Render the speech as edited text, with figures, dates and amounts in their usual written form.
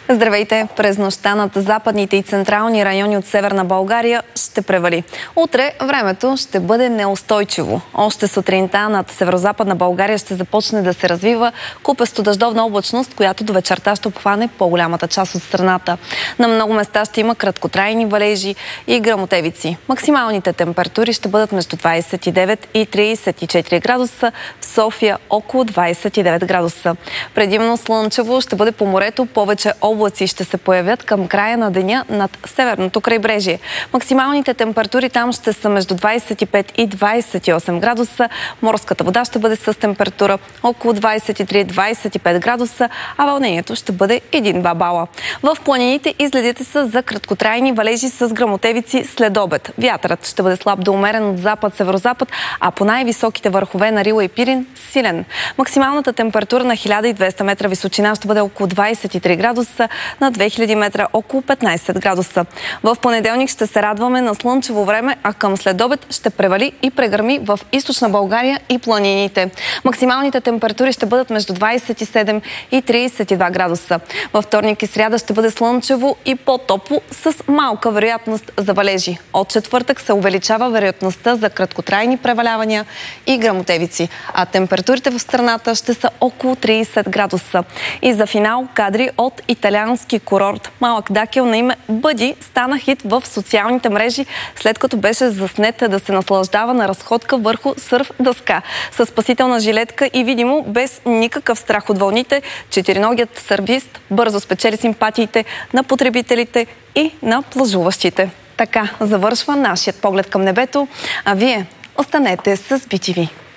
Здравейте! През нощта над западните и централни райони от Северна България ще превали. Утре времето ще бъде неустойчиво. Още сутринта над северозападна България ще започне да се развива купесто дъждовна облачност, която до вечерта ще обхване по-голямата част от страната. На много места ще има краткотрайни валежи и гръмотевици. Максималните температури ще бъдат между 29 и 34 градуса, в София около 29 градуса. Предимно слънчево ще бъде по морето, повече облаци ще се появят към края на деня над северното крайбрежие. Максималните температури там ще са между 25 и 28 градуса. Морската вода ще бъде с температура около 23-25 градуса, а вълнението ще бъде 1-2 бала. В планините изгледите са за краткотрайни валежи с гръмотевици след обед. Вятърът ще бъде слаб до умерен от запад-северозапад, а по най-високите върхове на Рила и Пирин – силен. Максималната температура на 1200 метра височина ще бъде около 23 градуса, на 2000 метра около 15 градуса. В понеделник ще се радваме на слънчево време, а към следобед ще превали и прегърми в източна България и планините. Максималните температури ще бъдат между 27 и 32 градуса. Във вторник и сряда ще бъде слънчево и по-топло с малка вероятност за валежи. От четвъртък се увеличава вероятността за краткотрайни превалявания и гръмотевици, а температурите в страната ще са около 30 градуса. И за финал кадри от италиански курорт. Малък дакел на име Бъди стана хит в социалните мрежи, след като беше заснет да се наслаждава на разходка върху сърф дъска. С спасителна жилетка и видимо без никакъв страх от вълните, четириногият сърфист бързо спечели симпатиите на потребителите и на плажуващите. Така завършва нашият поглед към небето, а вие останете с BTV.